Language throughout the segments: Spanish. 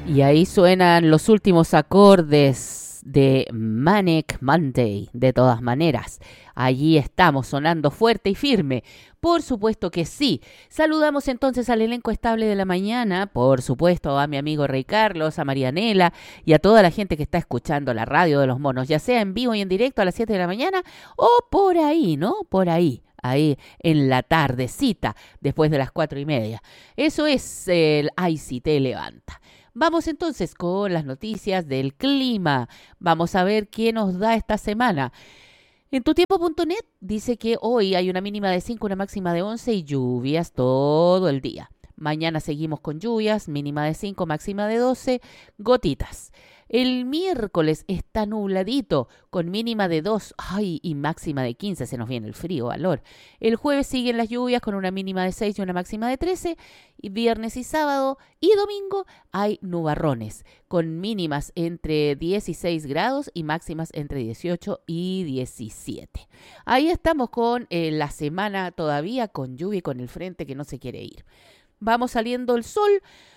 Y ahí suenan los últimos acordes de Manic Monday, de todas maneras. Allí estamos sonando fuerte y firme. Por supuesto que sí. Saludamos entonces al elenco estable de la mañana, por supuesto a mi amigo Rey Carlos, a Marianela y a toda la gente que está escuchando la radio de los monos, ya sea en vivo y en directo a las 7 de la mañana o por ahí, ¿no? Por ahí en la tardecita, después de las 4:30. Eso es el Ay si te levanta. Vamos entonces con las noticias del clima. Vamos a ver qué nos da esta semana. En tutiempo.net dice que hoy hay una mínima de 5, una máxima de 11 y lluvias todo el día. Mañana seguimos con lluvias, mínima de 5, máxima de 12, gotitas. El miércoles está nubladito, con mínima de 2, y máxima de 15, se nos viene el frío, valor. El jueves siguen las lluvias con una mínima de 6 y una máxima de 13, y viernes y sábado y domingo hay nubarrones, con mínimas entre 16 grados y máximas entre 18 y 17. Ahí estamos con la semana todavía con lluvia y con el frente que no se quiere ir. Vamos saliendo el sol.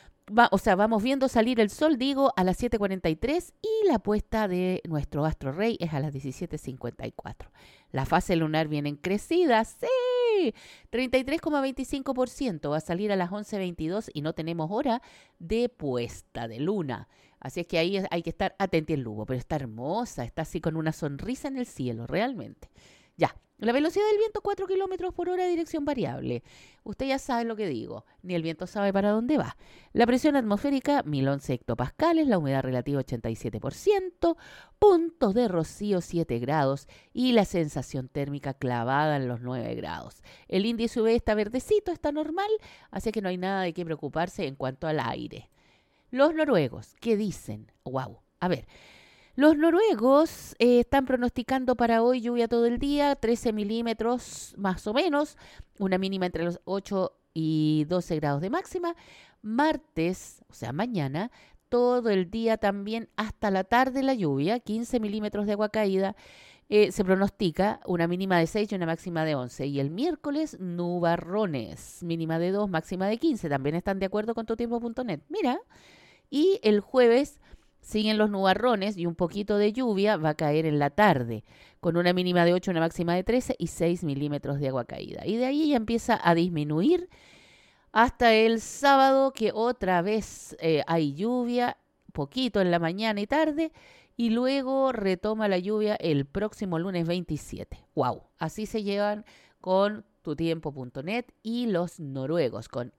Vamos viendo salir el sol, digo, a las 7:43 y la puesta de nuestro astro rey es a las 17:54. La fase lunar viene en crecida, sí, 33,25%, va a salir a las 11:22 y no tenemos hora de puesta de luna. Así es que ahí hay que estar atento al lugo, pero está hermosa, está así con una sonrisa en el cielo, realmente. Ya. La velocidad del viento 4 kilómetros por hora, dirección variable. Usted ya sabe lo que digo, ni el viento sabe para dónde va. La presión atmosférica 1011 hectopascales, la humedad relativa 87%, puntos de rocío 7 grados y la sensación térmica clavada en los 9 grados. El índice UV está verdecito, está normal, así que no hay nada de qué preocuparse en cuanto al aire. Los noruegos, ¿qué dicen? Wow, a ver. Los noruegos están pronosticando para hoy lluvia todo el día, 13 milímetros más o menos, una mínima entre los 8 y 12 grados de máxima. Martes, o sea, mañana, todo el día también hasta la tarde la lluvia, 15 milímetros de agua caída. Se pronostica una mínima de 6 y una máxima de 11. Y el miércoles, nubarrones, mínima de 2, máxima de 15. También están de acuerdo con tutiempo.net. Mira, y el jueves siguen los nubarrones y un poquito de lluvia va a caer en la tarde, con una mínima de 8, una máxima de 13 y 6 milímetros de agua caída. Y de ahí ya empieza a disminuir hasta el sábado, que otra vez hay lluvia, poquito en la mañana y tarde, y luego retoma la lluvia el próximo lunes 27. ¡Wow! Así se llevan con tutiempo.net y los noruegos, con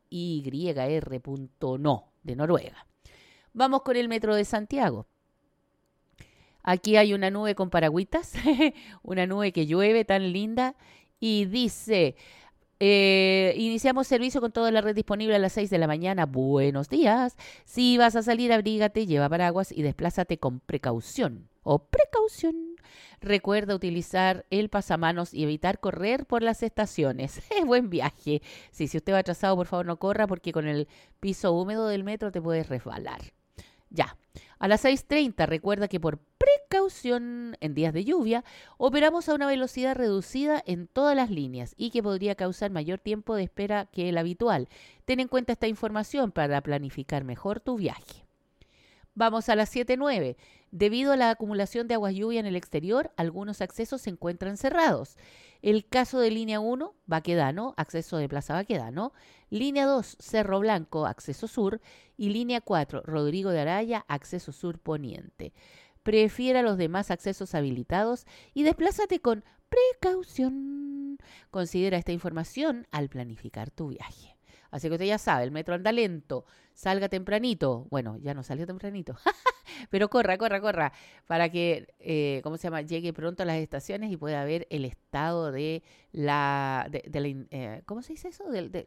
YR.no de Noruega. Vamos con el metro de Santiago. Aquí hay una nube con paragüitas, una nube que llueve tan linda y dice, iniciamos servicio con toda la red disponible a las 6 de la mañana. Buenos días. Si vas a salir, abrígate, lleva paraguas y desplázate con precaución o precaución. Recuerda utilizar el pasamanos y evitar correr por las estaciones. Buen viaje. Sí, si usted va atrasado, por favor no corra porque con el piso húmedo del metro te puedes resbalar. Ya, a las 6:30 recuerda que por precaución en días de lluvia operamos a una velocidad reducida en todas las líneas y que podría causar mayor tiempo de espera que el habitual. Ten en cuenta esta información para planificar mejor tu viaje. Vamos a las 7:09. Debido a la acumulación de aguas lluvia en el exterior, algunos accesos se encuentran cerrados. El caso de línea 1, Baquedano, acceso de Plaza Baquedano. Línea 2, Cerro Blanco, acceso sur. Y línea 4, Rodrigo de Araya, acceso sur poniente. Prefiera los demás accesos habilitados y desplázate con precaución. Considera esta información al planificar tu viaje. Así que usted ya sabe, el metro anda lento, salga tempranito. Bueno, ya no salió tempranito, pero corra, para que, llegue pronto a las estaciones y pueda ver el estado de ¿cómo se dice eso? Del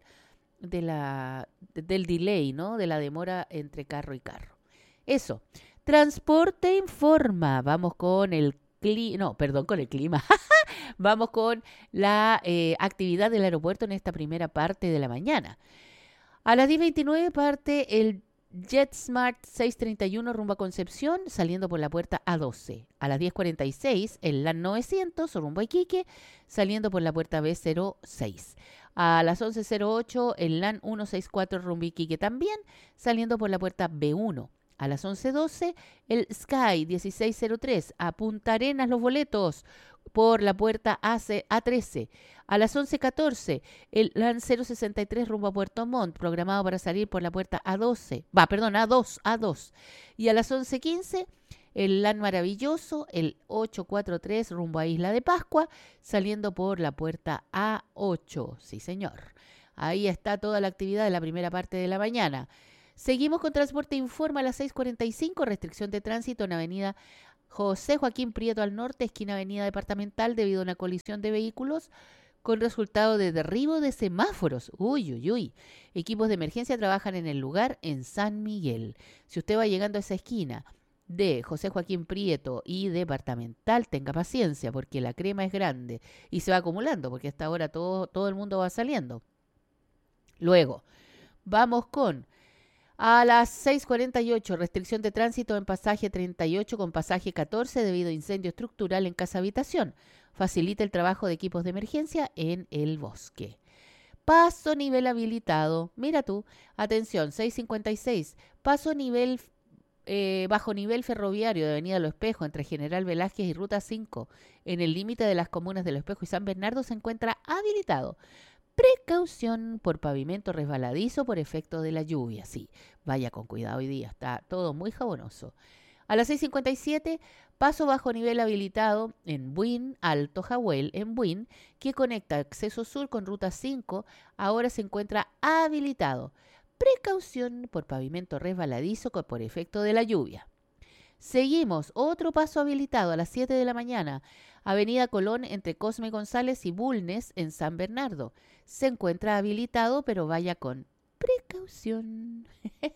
delay, ¿no? De la demora entre carro y carro. Eso. Transporte informa. Vamos con el clima. Vamos con la actividad del aeropuerto en esta primera parte de la mañana. A las 10:29 parte el JetSmart 631 rumbo a Concepción, saliendo por la puerta A12. A las 10:46 el LAN 900 rumbo a Iquique, saliendo por la puerta B06. A las 11:08 el LAN 164 rumbo a Iquique también, saliendo por la puerta B1. A las 11:12, el Sky 1603 a Punta Arenas los boletos por la puerta A13. A las 11:14, el LAN 063 rumbo a Puerto Montt, programado para salir por la puerta A2. Y a las 11:15, el LAN Maravilloso, el 843 rumbo a Isla de Pascua, saliendo por la puerta A8. Sí, señor. Ahí está toda la actividad de la primera parte de la mañana. Seguimos con Transporte Informa a las 6:45, restricción de tránsito en avenida José Joaquín Prieto al norte, esquina avenida Departamental, debido a una colisión de vehículos con resultado de derribo de semáforos. Uy, uy, uy. Equipos de emergencia trabajan en el lugar en San Miguel. Si usted va llegando a esa esquina de José Joaquín Prieto y Departamental, tenga paciencia porque la crema es grande y se va acumulando porque hasta ahora todo el mundo va saliendo. Luego, vamos con a las 6:48, restricción de tránsito en pasaje 38 con pasaje 14 debido a incendio estructural en casa habitación. Facilita el trabajo de equipos de emergencia en el bosque. Paso nivel habilitado. Mira tú, atención, 6:56. Paso nivel bajo nivel ferroviario de Avenida Lo Espejo entre General Velázquez y Ruta 5 en el límite de las comunas de Lo Espejo y San Bernardo se encuentra habilitado. Precaución por pavimento resbaladizo por efecto de la lluvia. Sí, vaya con cuidado hoy día, está todo muy jabonoso. A las 6:57, paso bajo nivel habilitado en Buin, Alto Jahuel, en Buin, que conecta acceso sur con ruta 5, ahora se encuentra habilitado. Precaución por pavimento resbaladizo por efecto de la lluvia. Seguimos, otro paso habilitado a las 7 de la mañana, Avenida Colón entre Cosme González y Bulnes en San Bernardo. Se encuentra habilitado, pero vaya con precaución.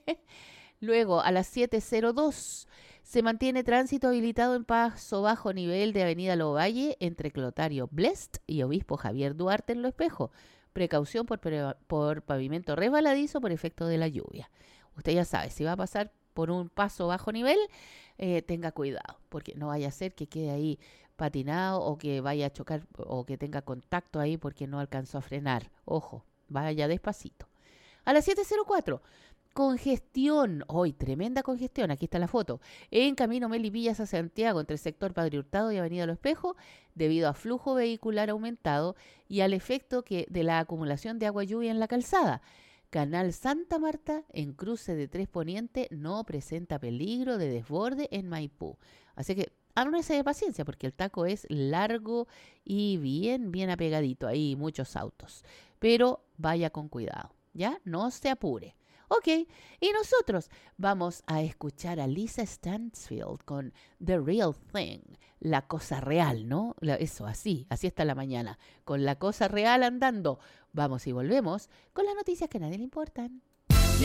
Luego, a las 7:02, se mantiene tránsito habilitado en paso bajo nivel de Avenida Lovalle entre Clotario Blest y Obispo Javier Duarte en Lo Espejo. Precaución por pavimento resbaladizo por efecto de la lluvia. Usted ya sabe, si va a pasar por un paso bajo nivel, tenga cuidado, porque no vaya a ser que quede ahí patinado o que vaya a chocar o que tenga contacto ahí porque no alcanzó a frenar. Ojo, vaya despacito. A las 7:04, congestión. Hoy, tremenda congestión. Aquí está la foto. En camino Melipillas a Santiago, entre el sector Padre Hurtado y Avenida Lo Espejo, debido a flujo vehicular aumentado y al efecto de la acumulación de agua lluvia en la calzada. Canal Santa Marta, en cruce de 3 Poniente, no presenta peligro de desborde en Maipú. Así que háblense de paciencia porque el taco es largo y bien apegadito. Hay muchos autos. Pero vaya con cuidado, ¿ya? No se apure. Ok, y nosotros vamos a escuchar a Lisa Stansfield con The Real Thing, la cosa real, ¿no? Eso, así está la mañana, con la cosa real andando. Vamos y volvemos con las noticias que a nadie le importan.